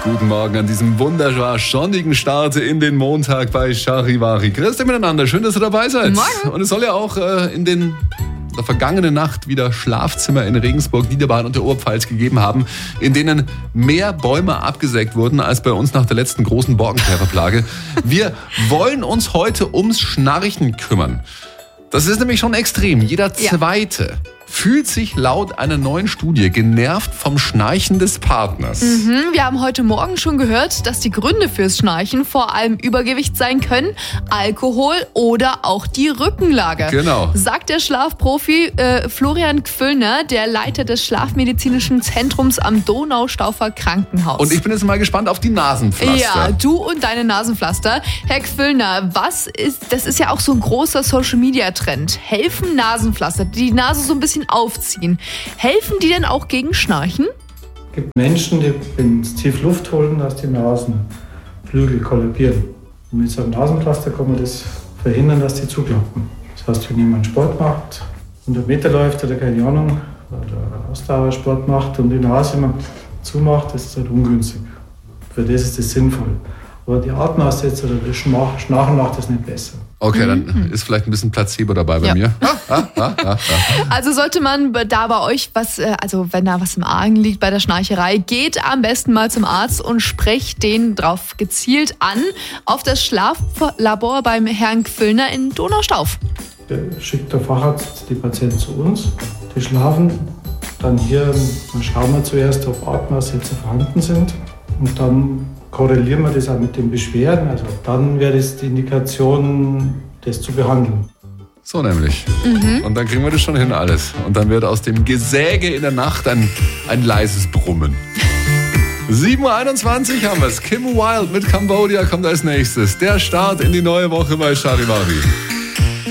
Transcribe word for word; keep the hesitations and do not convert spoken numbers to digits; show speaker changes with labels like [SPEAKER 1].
[SPEAKER 1] Guten Morgen an diesem wunderbar sonnigen Start in den Montag bei Charivari. Grüßt euch miteinander, schön, dass ihr dabei seid.
[SPEAKER 2] Morgen.
[SPEAKER 1] Und es soll ja auch äh, in den der vergangenen Nacht wieder Schlafzimmer in Regensburg, Niederbayern und der Oberpfalz gegeben haben, in denen mehr Bäume abgesägt wurden als bei uns nach der letzten großen Borkenkäferplage. Wir wollen uns heute ums Schnarchen kümmern. Das ist nämlich schon extrem. Jeder Zweite ja. fühlt sich laut einer neuen Studie genervt vom Schnarchen des Partners.
[SPEAKER 2] Mhm, wir haben heute Morgen schon gehört, dass die Gründe fürs Schnarchen vor allem Übergewicht sein können, Alkohol oder auch die Rückenlage.
[SPEAKER 1] Genau.
[SPEAKER 2] Sagt der Schlafprofi äh, Florian Gfüllner, der Leiter des Schlafmedizinischen Zentrums am Donaustauffer Krankenhaus.
[SPEAKER 1] Und ich bin jetzt mal gespannt auf die Nasenpflaster.
[SPEAKER 2] Ja, du und deine Nasenpflaster. Herr Gfüllner, was ist, das ist ja auch so ein großer Social-Media-Trend. Helfen Nasenpflaster, die die Nase so ein bisschen aufziehen. Helfen die denn auch gegen Schnarchen?
[SPEAKER 3] Es gibt Menschen, die, wenn sie tief Luft holen, dass die Nasenflügel kollabieren. Und mit so einem Nasenpflaster kann man das verhindern, dass die zuklappen. Das heißt, wenn jemand Sport macht, hundert Meter läuft oder keine Ahnung, oder Ausdauersport macht und die Nase immer zumacht, das ist halt ungünstig. Für das ist das sinnvoll. Aber die Atemaussetzer oder das Schnarchen macht das nicht besser.
[SPEAKER 1] Okay, dann ist vielleicht ein bisschen Placebo dabei bei
[SPEAKER 2] ja.
[SPEAKER 1] mir. Ah, ah, ah, ah.
[SPEAKER 2] Also sollte man da bei euch was, also wenn da was im Argen liegt bei der Schnarcherei, geht am besten mal zum Arzt und sprecht den drauf gezielt an auf das Schlaflabor beim Herrn Gfüllner in Donaustauf.
[SPEAKER 3] Der schickt der Facharzt die Patienten zu uns, die schlafen. Dann hier dann schauen wir zuerst, ob Atemaussetzer vorhanden sind und dann korrelieren wir das auch mit den Beschwerden. Also dann wäre das die Indikation, das zu behandeln.
[SPEAKER 1] So nämlich. Mhm. Und dann kriegen wir das schon hin alles. Und dann wird aus dem Gesäge in der Nacht ein, ein leises Brummen. sieben Uhr einundzwanzig haben wir es. Kim Wilde mit Cambodia kommt als nächstes. Der Start in die neue Woche bei Charivari.